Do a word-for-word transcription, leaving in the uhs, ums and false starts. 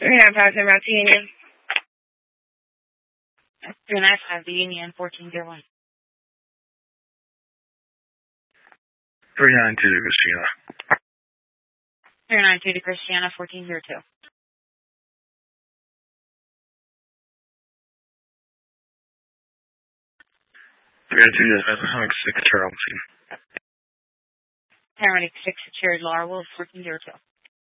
Yeah, passing about to Union. three nine five to Union, fourteen zero one. three nine two to Christiana. three nine two to Christiana, fourteen zero two. three nine two to Paramedic six, Charles. Paramedic six, Cherry Laurel, fourteen zero two.